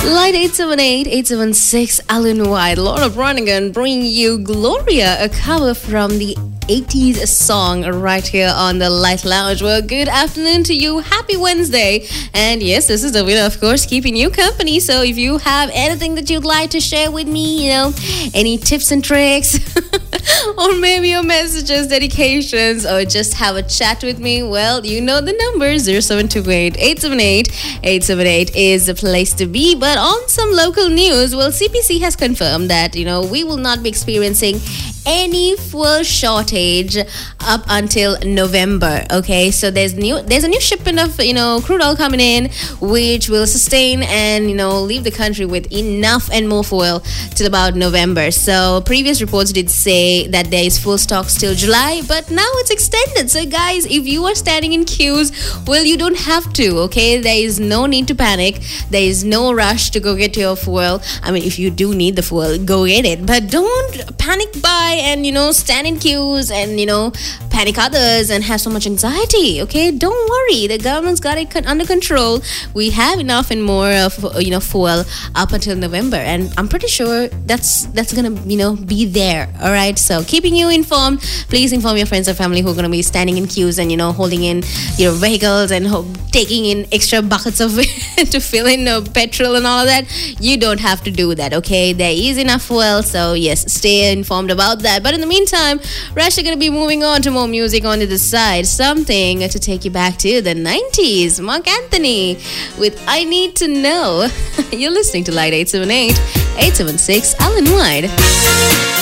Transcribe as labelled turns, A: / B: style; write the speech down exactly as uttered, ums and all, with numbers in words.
A: Light eight seven eight, eight seven six, Alan White, Laura Branigan bringing you Gloria, a cover from the eighties song right here on the Light Lounge. Well, good afternoon to you. Happy Wednesday. And yes, this is the winner, of course, keeping you company. So if you have anything that you'd like to share with me, you know, any tips and tricks, or maybe your messages, dedications, or just have a chat with me, well, you know the number zero seven two eight, eight seven eight, eight seven eight is the place to be. But on some local news, well, C P C has confirmed that, you know, we will not be experiencing any fuel shortage up until November. Okay, so there's new there's a new shipment of, you know, crude oil coming in, which will sustain and, you know, leave the country with enough and more fuel till about November. So previous reports did say that there is full stock till July, but now it's extended. So guys, if you are standing in queues, well, you don't have to. Okay, there is no need to panic. There is no rush to go get your fuel. I mean, if you do need the fuel, go get it, but don't panic buy and, you know, stand in queues and, you know, panic others and have so much anxiety. Okay, don't worry, the government's got it under control. We have enough and more of, you know, fuel up until November, and I'm pretty sure that's that's gonna, you know, be there. All right, so keeping you informed. Please inform your friends and family who are gonna be standing in queues and, you know, holding in your vehicles and ho- taking in extra buckets of to fill in uh, petrol and all of that. You don't have to do that. Okay, there is enough fuel, so yes, stay informed about that. But in the meantime, we're actually going to be moving on to more music on the side. Something to take you back to the nineties. Mark Anthony with I Need to Know. You're listening to Light eight seven eight, eight seven six, Alan White.